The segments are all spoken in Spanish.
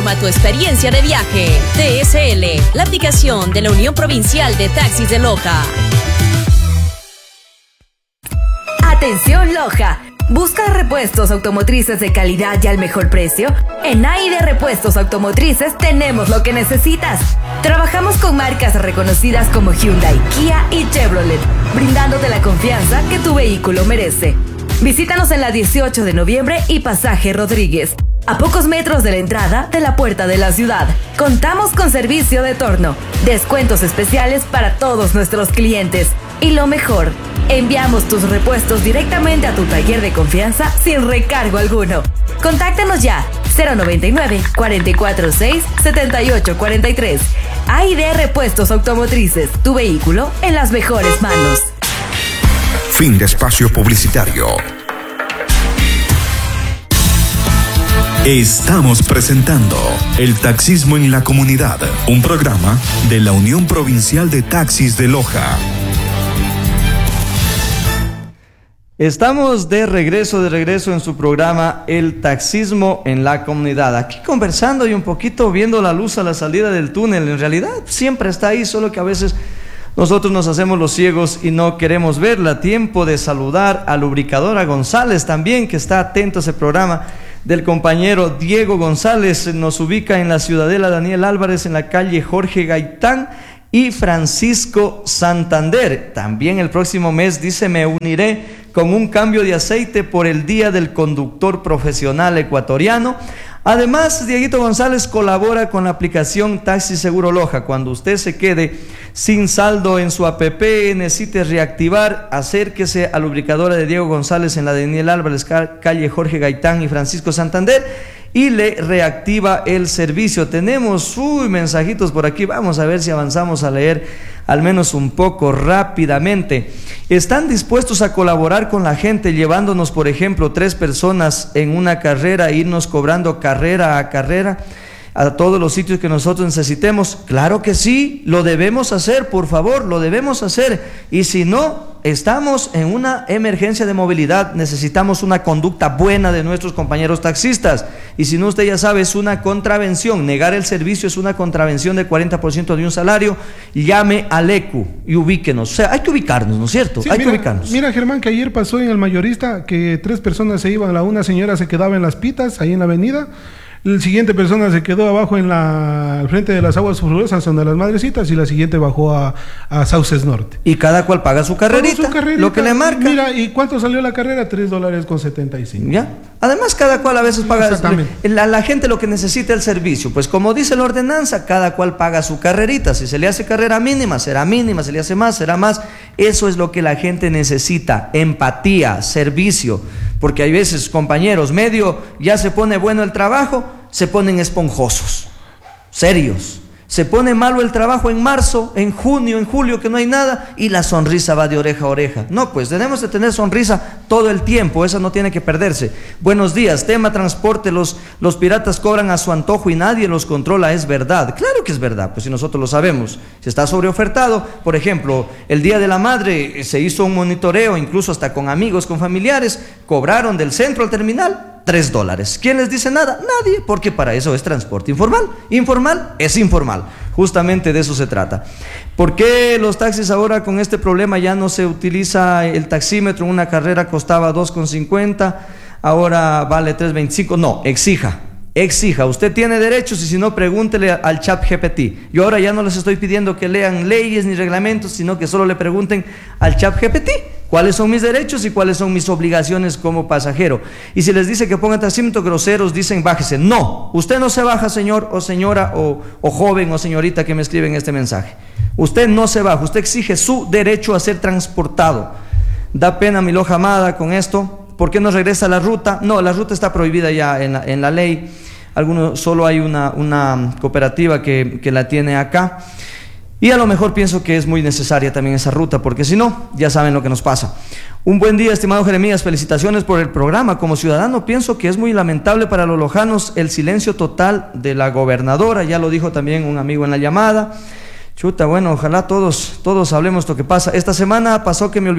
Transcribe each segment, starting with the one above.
Transforma tu experiencia de viaje. TSL, la aplicación de la Unión Provincial de Taxis de Loja. Atención Loja. ¿Buscas repuestos automotrices de calidad y al mejor precio? En AID Repuestos Automotrices tenemos lo que necesitas. Trabajamos con marcas reconocidas como Hyundai, Kia y Chevrolet, brindándote la confianza que tu vehículo merece. Visítanos en la 18 de noviembre y Pasaje Rodríguez, a pocos metros de la entrada de la puerta de la ciudad. Contamos con servicio de torno, descuentos especiales para todos nuestros clientes. Y lo mejor, enviamos tus repuestos directamente a tu taller de confianza sin recargo alguno. Contáctanos ya, 099-446-7843. AID Repuestos Automotrices, tu vehículo en las mejores manos. Fin de espacio publicitario. Estamos presentando El Taxismo en la Comunidad, un programa de la Unión Provincial de Taxis de Loja. Estamos de regreso en su programa El Taxismo en la Comunidad. Aquí conversando y un poquito viendo la luz a la salida del túnel. En realidad siempre está ahí, solo que a veces nosotros nos hacemos los ciegos y no queremos verla. Tiempo de saludar a Lubricadora González también, que está atento a ese programa, del compañero Diego González. Nos ubica en la Ciudadela Daniel Álvarez, en la calle Jorge Gaitán y Francisco Santander. También el próximo mes dice: me uniré con un cambio de aceite por el Día del Conductor Profesional Ecuatoriano. Además, Dieguito González colabora con la aplicación Taxi Seguro Loja. Cuando usted se quede sin saldo en su APP, necesite reactivar, acérquese a Lubricadora de Diego González en la Daniel Álvarez, calle Jorge Gaitán y Francisco Santander, y le reactiva el servicio. Tenemos mensajitos por aquí, vamos a ver si avanzamos a leer al menos un poco rápidamente. Están dispuestos a colaborar con la gente, llevándonos, por ejemplo, 3 personas en una carrera, irnos cobrando carrera a carrera a todos los sitios que nosotros necesitemos. Claro que sí, lo debemos hacer, por favor, lo debemos hacer. Y si no, estamos en una emergencia de movilidad, necesitamos una conducta buena de nuestros compañeros taxistas. Y si no, usted ya sabe, es una contravención. Negar el servicio es una contravención del 40% de un salario. Llame al ECU y ubíquenos. O sea, hay que ubicarnos, ¿no es cierto? Sí, hay que ubicarnos. Mira, Germán, que ayer pasó en el mayorista que 3 personas se iban, una señora se quedaba en Las Pitas, ahí en la avenida. La siguiente persona se quedó abajo al frente de las aguas sulfurosas, donde las Madrecitas, y la siguiente bajó a Sauces Norte. Y cada cual paga su carrerita, lo que le marca. Mira, ¿y cuánto salió la carrera? $3.75. ¿Ya? Además, cada cual a veces paga. La gente lo que necesita es el servicio. Pues como dice la ordenanza, cada cual paga su carrerita. Si se le hace carrera mínima, será mínima. Si le hace más, será más. Eso es lo que la gente necesita: empatía, servicio. Porque hay veces, compañeros, medio ya se pone bueno el trabajo, se ponen esponjosos, serios. Se pone malo el trabajo en marzo, en junio, en julio, que no hay nada, y la sonrisa va de oreja a oreja. No, pues tenemos que tener sonrisa todo el tiempo, esa no tiene que perderse. Buenos días, tema transporte, los piratas cobran a su antojo y nadie los controla, ¿es verdad? Claro que es verdad, pues si nosotros lo sabemos. Si está sobreofertado, por ejemplo, el Día de la Madre se hizo un monitoreo, incluso hasta con amigos, con familiares, cobraron del centro al terminal $3. ¿Quién les dice nada? Nadie, porque para eso es transporte informal. Informal es informal. Justamente de eso se trata. ¿Por qué los taxis ahora con este problema ya no se utiliza el taxímetro? Una carrera costaba $2.50, ahora vale $3.25. No, exija, usted tiene derechos, y si no, pregúntele al ChatGPT. Yo ahora ya no les estoy pidiendo que lean leyes ni reglamentos, sino que solo le pregunten al ChatGPT cuáles son mis derechos y cuáles son mis obligaciones como pasajero. Y si les dice que pongan taxímetro, groseros, dicen bájese. No, usted no se baja, señor o señora o joven o señorita que me escriben este mensaje. Usted no se baja, usted exige su derecho a ser transportado. Da pena mi Loja amada con esto. ¿Por qué no regresa a la ruta? No, la ruta está prohibida ya en la ley. Solo hay una cooperativa que la tiene acá. Y a lo mejor pienso que es muy necesaria también esa ruta, porque si no, ya saben lo que nos pasa. Un buen día, estimado Jeremías, felicitaciones por el programa. Como ciudadano pienso que es muy lamentable para los lojanos el silencio total de la gobernadora, ya lo dijo también un amigo en la llamada. Chuta, bueno, ojalá todos hablemos lo que pasa. Esta semana pasó que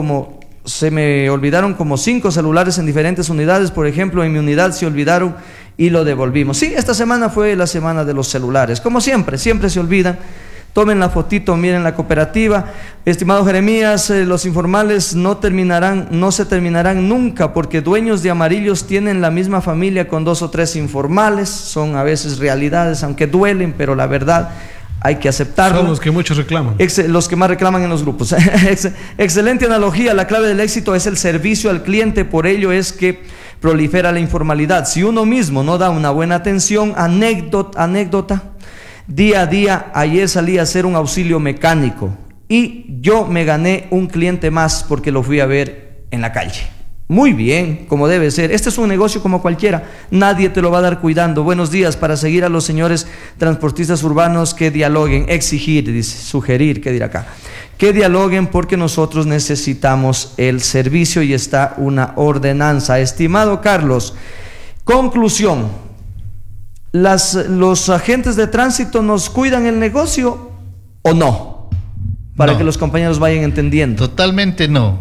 se me olvidaron como 5 celulares en diferentes unidades. Por ejemplo, en mi unidad se olvidaron y lo devolvimos. Sí, esta semana fue la semana de los celulares. Como siempre, siempre se olvidan. Tomen la fotito, miren la cooperativa. Estimado Jeremías, los informales no se terminarán nunca, porque dueños de amarillos tienen la misma familia con 2 o 3 informales. Son a veces realidades, aunque duelen, pero la verdad hay que aceptarlo. Son los que muchos reclaman. Los que más reclaman en los grupos. Excelente analogía. La clave del éxito es el servicio al cliente. Por ello es que prolifera la informalidad. Si uno mismo no da una buena atención, anécdota. Día a día, ayer salí a hacer un auxilio mecánico y yo me gané un cliente más porque lo fui a ver en la calle. Muy bien, como debe ser. Este es un negocio como cualquiera. Nadie te lo va a dar cuidando. Buenos días. Para seguir a los señores transportistas urbanos que dialoguen, exigir, dice, sugerir, ¿qué dirá acá? Que dialoguen porque nosotros necesitamos el servicio y está una ordenanza. Estimado Carlos, conclusión. ¿Los agentes de tránsito nos cuidan el negocio o no? Para que los compañeros vayan entendiendo. Totalmente no.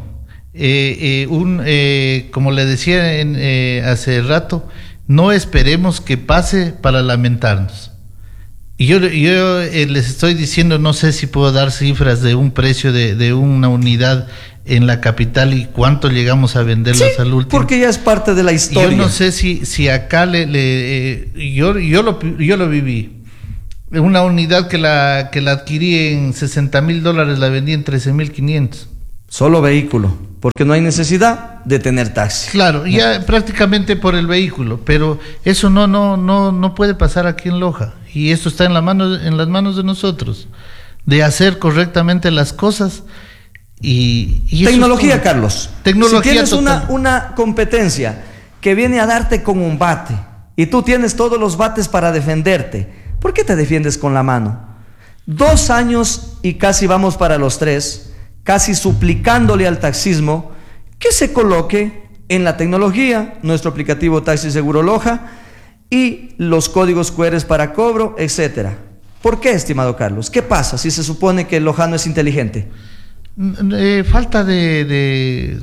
Como le decía hace rato, no esperemos que pase para lamentarnos. Y yo les estoy diciendo, no sé si puedo dar cifras de un precio de una unidad en la capital y cuánto llegamos a venderlas al último. Porque ya es parte de la historia. Yo no sé si acá yo lo viví. Una unidad que la adquirí en $60,000, la vendí en 13,500. Solo vehículo, porque no hay necesidad de tener taxi. Claro, ya prácticamente por el vehículo, pero eso no puede pasar aquí en Loja. Y esto está en las manos de nosotros, de hacer correctamente las cosas. Y tecnología, Carlos. Tecnología. Si tienes una competencia que viene a darte con un bate y tú tienes todos los bates para defenderte, ¿por qué te defiendes con la mano? 2 años y casi vamos para los 3, casi suplicándole al taxismo que se coloque en la tecnología, nuestro aplicativo Taxi Seguro Loja y los códigos QR para cobro, etcétera. ¿Por qué, estimado Carlos? ¿Qué pasa si se supone que el lojano es inteligente? Falta de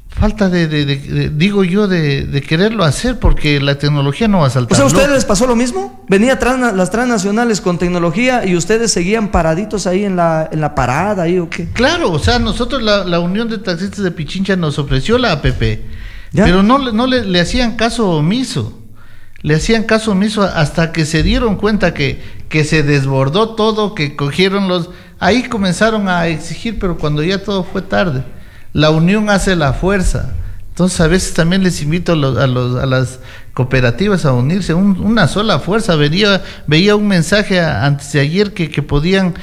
quererlo hacer, porque la tecnología no va a saltar. O sea, ¿a ustedes les pasó lo mismo? Venía las transnacionales con tecnología y ustedes seguían paraditos ahí en la parada ahí, ¿o qué? Claro, o sea, nosotros la Unión de Taxistas de Pichincha nos ofreció la APP, ¿ya? Pero no le hacían caso omiso. Le hacían caso omiso hasta que se dieron cuenta que se desbordó todo, que cogieron ahí comenzaron a exigir, pero cuando ya todo fue tarde. La unión hace la fuerza. Entonces a veces también les invito a las cooperativas a unirse, una sola fuerza. Veía un mensaje antes de ayer que podían,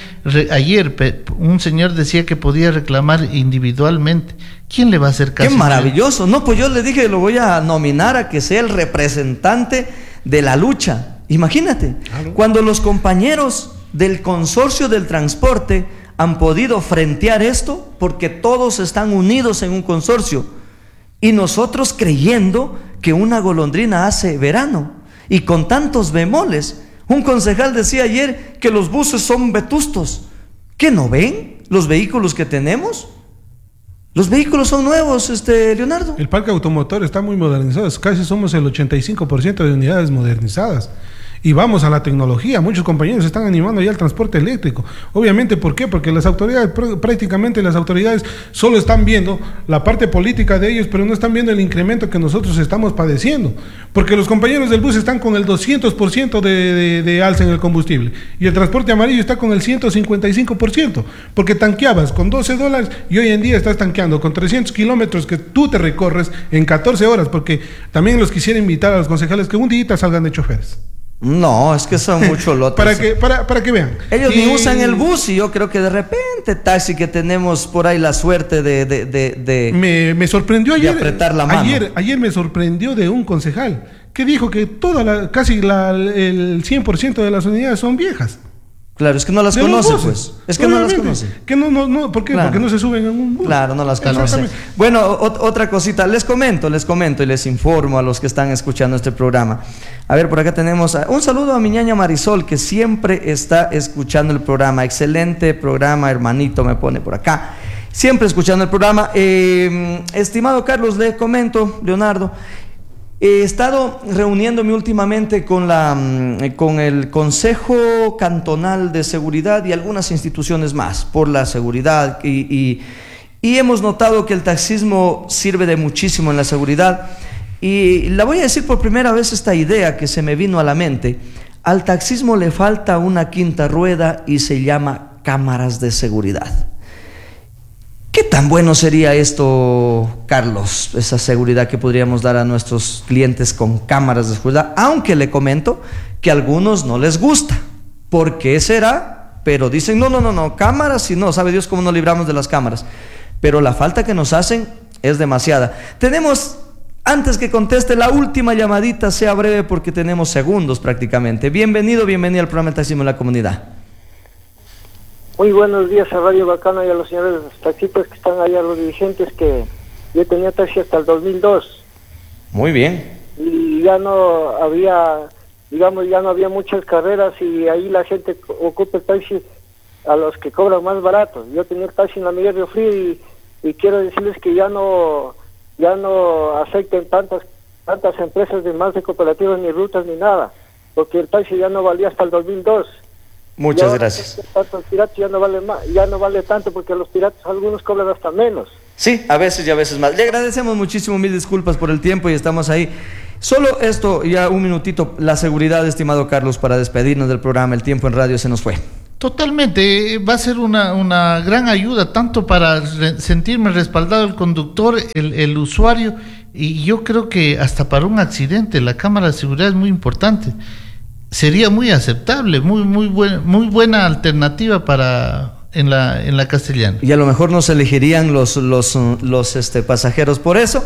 un señor decía que podía reclamar individualmente. ¿Quién le va a hacer caso? ¡Qué maravilloso! No, pues yo le dije, lo voy a nominar a que sea el representante de la lucha. Imagínate, cuando los compañeros del consorcio del transporte han podido frentear esto, porque todos están unidos en un consorcio, y nosotros creyendo que una golondrina hace verano, y con tantos bemoles. Un concejal decía ayer que los buses son vetustos. ¿Qué no ven los vehículos que tenemos? Los vehículos son nuevos, Leonardo. El parque automotor está muy modernizado, casi somos el 85% de unidades modernizadas. Y vamos a la tecnología. Muchos compañeros están animando ya el transporte eléctrico. Obviamente, ¿por qué? Porque las autoridades, prácticamente las autoridades solo están viendo la parte política de ellos, pero no están viendo el incremento que nosotros estamos padeciendo. Porque los compañeros del bus están con el 200% de alza en el combustible. Y el transporte amarillo está con el 155%. Porque tanqueabas con $12 y hoy en día estás tanqueando con 300 kilómetros que tú te recorres en 14 horas. Porque también los quisiera invitar a los concejales que un día salgan de choferes. No, es que son muchos lotes. para que vean. Ellos ni usan el bus y yo creo que de repente taxi que tenemos por ahí la suerte me sorprendió ayer. De apretar la mano. Ayer me sorprendió de un concejal que dijo que casi el 100% de las unidades son viejas. Claro, es que no las conoce, pues. Es que no las conoce. Que no, ¿por qué? Claro. Porque no se suben en un bus. Claro, no las conoce. Bueno, otra cosita, les comento y les informo a los que están escuchando este programa. A ver, por acá tenemos un saludo a mi ñaña Marisol, que siempre está escuchando el programa. Excelente programa, hermanito, me pone por acá. Siempre escuchando el programa. Estimado Carlos, le comento, Leonardo, He estado reuniéndome últimamente con el Consejo Cantonal de Seguridad y algunas instituciones más por la seguridad y hemos notado que el taxismo sirve de muchísimo en la seguridad y la voy a decir por primera vez esta idea que se me vino a la mente. Al taxismo le falta una quinta rueda y se llama cámaras de seguridad. ¿Qué tan bueno sería esto, Carlos? Esa seguridad que podríamos dar a nuestros clientes con cámaras de seguridad, aunque le comento que a algunos no les gusta. ¿Por qué será? Pero dicen, no, cámaras, y no, sabe Dios cómo nos libramos de las cámaras. Pero la falta que nos hacen es demasiada. Tenemos, antes que conteste la última llamadita, sea breve porque tenemos segundos prácticamente. Bienvenida al programa El Taxismo en la Comunidad. Muy buenos días a Radio Bacana y a los señores taxistas que están allá, los dirigentes, que yo tenía taxi hasta el 2002. Muy bien. Y ya no había muchas carreras y ahí la gente ocupa el taxi a los que cobran más barato. Yo tenía el taxi en la Miguel Río Frío y quiero decirles que ya no acepten tantas empresas de más de cooperativas ni rutas ni nada, porque el taxi ya no valía hasta el 2002. Muchas gracias. El pirata ya no vale tanto porque los piratas algunos cobran hasta menos. Sí, a veces y a veces más. Le agradecemos muchísimo, mil disculpas por el tiempo y estamos ahí. Solo esto, ya un minutito, la seguridad, estimado Carlos, para despedirnos del programa. El tiempo en radio se nos fue. Totalmente, va a ser una gran ayuda, tanto para sentirme respaldado el conducor, el usuario, y yo creo que hasta para un accidente la cámara de seguridad es muy importante. Sería muy aceptable, muy buena alternativa en la Castellana. Y a lo mejor nos elegirían los pasajeros por eso.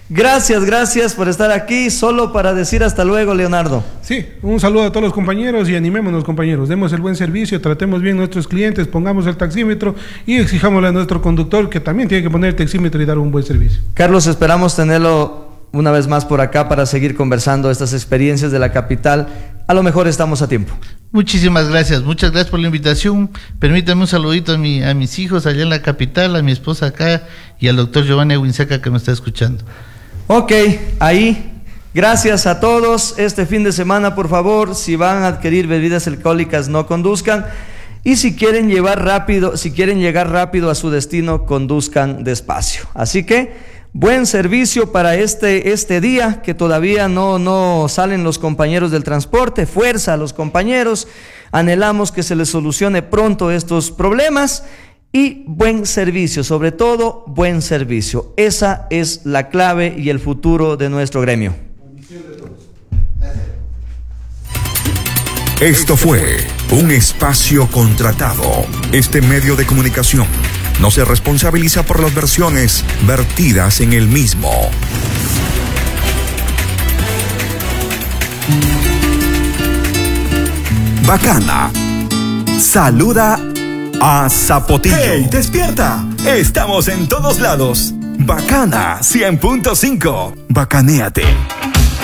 Gracias por estar aquí. Solo para decir hasta luego, Leonardo. Sí, un saludo a todos los compañeros y animémonos, compañeros. Demos el buen servicio, tratemos bien a nuestros clientes, pongamos el taxímetro y exijámosle a nuestro conductor que también tiene que poner el taxímetro y dar un buen servicio. Carlos, esperamos tenerlo una vez más por acá para seguir conversando estas experiencias de la capital. A lo mejor estamos a tiempo. Muchísimas gracias, muchas gracias por la invitación. Permítanme un saludito a mis hijos allá en la capital, a mi esposa acá y al doctor Giovanni Huinseca que me está escuchando. Ok, ahí. Gracias a todos. Este fin de semana, por favor, si van a adquirir bebidas alcohólicas, no conduzcan. Y si quieren llegar rápido a su destino, conduzcan despacio. Así que buen servicio para este día, que todavía no salen los compañeros del transporte. Fuerza a los compañeros. Anhelamos que se les solucione pronto estos problemas. Y buen servicio, sobre todo buen servicio. Esa es la clave y el futuro de nuestro gremio. Esto fue un espacio contratado. Este medio de comunicación no se responsabiliza por las versiones vertidas en el mismo. Bacana saluda a Zapotillo. ¡Hey, despierta! Estamos en todos lados. Bacana 100.5. Bacanéate.